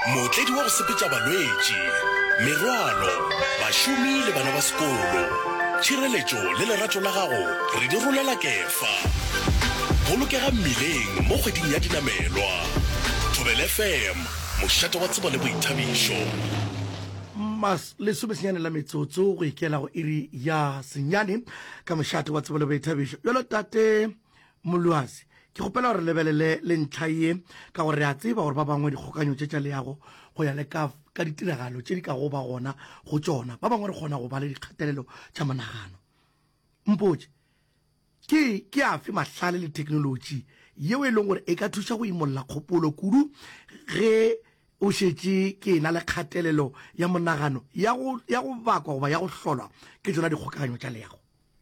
motledi wa go sepetša balwetši, merwalo, bašomi le bana ba sekolo, tšhireletšo le lerato la gago re di rolela kefa. Bolokega mmileng mo kgweding ya dinamelwa. Thobel FM, mošate wa tsebo le boithabišo. Lesome senyane la metsotso go ikela go iri ya senyane ka mošate wa tsebo le boithabišo. Jalo tate Molwazi, ke gopela gore lebelele le ntlha ye ka gore re a tseba gore ba bangwe dikgokanyo tše tša leago go ya le ka ditiragalo tše di ka go ba gona go tšona, ba bangwe re kgona go ba le dikgatelelo tša monagano. Mpotše ke afe mahlale le technology yeo e leng gore e ka thuša go imolola kgopolo kudu ge o šetše ke na le kgatelelo ya monagano ya go bakwa goba ya go hlolwa ke tšona dikgokanyo tša leago?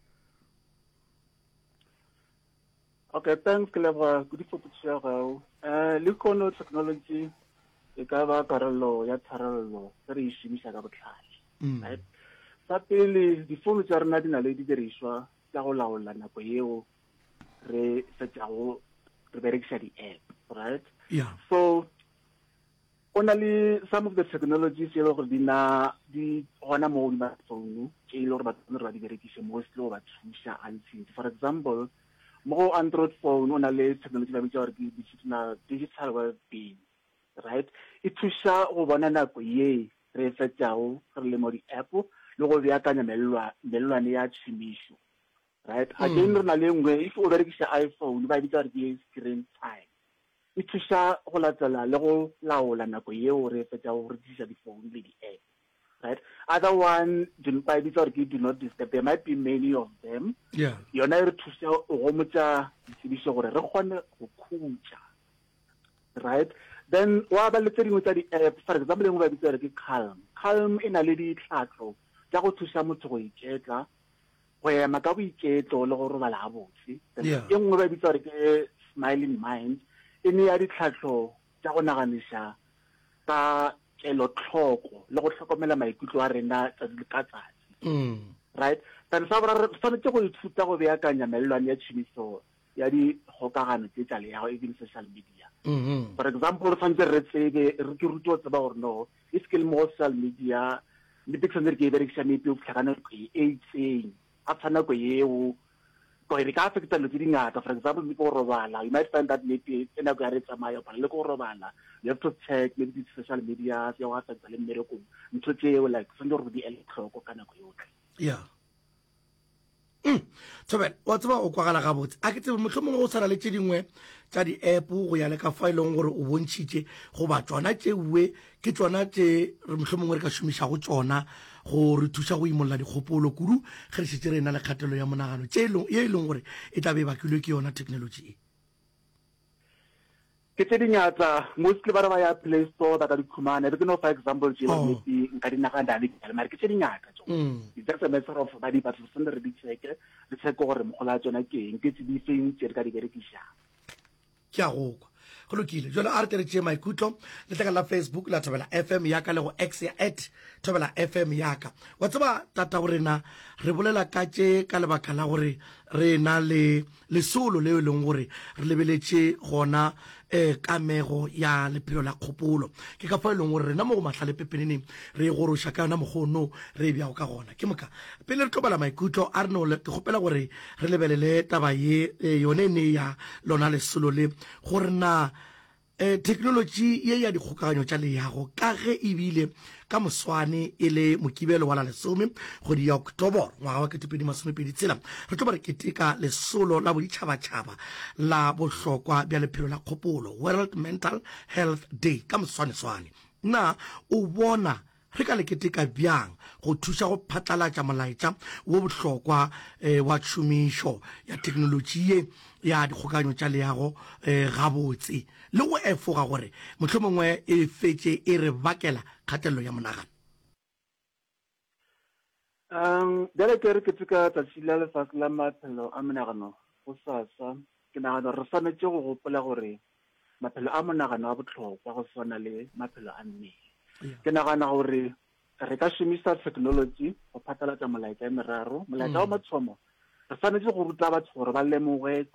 Okay, thanks, Clever. Good for the show. Likono technology, e ka ba karolo ya tharollo tse re šomiša ka botlhale. Right? Sa pele, difounu tša rena di na le didiriswa tša go laola nako yeo re fetšago re berekiša di-app, right? Yeah. So, ona le some of the technologies e le gore di gona mo di-smartphone tše e le gore batho ba di berekiše mostly go ba thuša unseen. For example, mo Android phone ona le technology ba bitša gore ke digital well-being, right? E thuša go bona nako ye re fetšago re le mo di-app le go beakanya melelwane ya tšhomišo, right? Again re na le nngwe, if o berekiša iPhone ba bitša gore ke screen time, e thuša go latela le go laola nako yeo re fetšago re dirisa di-phone le di-app, right? Other one, ba bitša gore ke do not disturb. There might be many of them. Yeah. Yona e re thuša go gomotša ditsebišo gore re kgone go khutša, right? Then wa ba le tse dingwe tša di-app, for example engwe ba bitša gore ke Calm e na le ditlhatlo tša go thuša motho go iketla, go ema ka boiketlo le go robala gabotse. Yeah. E nngwe ba bitša gore ke Smiling Mind, e ne ya ditlhatlo tša go naganiša ka kelotlhoko le go tlhokomela maikutlo a rena tsatsi ka tsatsi, right? Then sa boraro re tshwanetse go ithuta go beakanya melelwane ya tšhomišo ya dikgokagano tše tša leago e leng social media. For example, re tshwanetse re tsebe ke rute go tseba gore no e se ke le mo social media nnete ke tshwanetse ke e berekiša maybe o fitlha ka nako e itseng a tshwana nako eo gore re ka affecta dilo tse dingata. For example, maybe go robala, you might find that maybe e nako ya re tsamaya o le go robala, you have to check maybe di-social media ya go affecta le mmerekong ntho tseo like tshwanetse gore di ele tlhoko ka nako yotlhe. Yeah. Thobela, wa tseba o kwagala gabotse a ke tsebe mohlomongwe go tshwana le tše dingwe tša di-app go ya le ka fa e leng gore o bontšhitše goba tšona tšeuwe ke tšona tše mohlomongwe re ka šomišago tšona go re thuša go imolola dikgopolo kudu ge re šetše re na le kgatelo ya monagano ye e leng gore e tla be bakilwe ke yona technology e. Ke tse dingata mostly ba re ba ya Play Store ba ka di khumana re ke no for example maybe nka di nagana le mara ke tse dingata it's just a matter of ba di batho se re di check gore mogola tsona ke eng ke tse di feng tse re ka di berekisang. Ke a go kwa go lokile jalo a re tere tše maikutlo le tlega la Facebook la Thobela FM yaka le go X ya @Thobela FM yaka. Wa tseba tata go rena re bolela ka tše ka lebaka la gore re na le lesolo leo e leng gore re lebeletše gona kamego ya lephelo la kgopolo ke ka fa e leng gore rena mo go mahlale pepeneneng re goroša ka yona mokgono re e bjago ka gona ke moka pele re tlobala maikutlo a re no ke kgopela gore re lebelele taba ye yone ne ya lona lesolo le gore na technology ye ya dikgokaganyo tša leago ka ge ebile ka moswane e le mokibelo wa la lesome go di ya October ngwaga wa 2026 re tlo ba re keteka lesolo la boditšhabatšhaba la bohlokwa bja lephelo la kgopolo, World Mental Health Day ka moswane-swane. Na o bona re ka leketeka bjang go thuša go phatlalatša molaetša wo bohlokwa wa tšhomišo ya technology ye ya dikgokaganyo tša leago gabotse le go efoga gore mohlomongwe e fetše e re bakela kgatelelo ya monagano? Jale ke re ke tseka tsatsi la lefatshe la maphelo a monagano go sasa ke nagana re tshwanetse go gopola gore maphelo a monagano a bohlokwa go swana le maphelo a mmele. Ke nagana gore re ka šomiša technology go phatlalatša molaetša e meraro. Molaetša wa mathomo re tshwanetse go ruta batho gore ba lemoge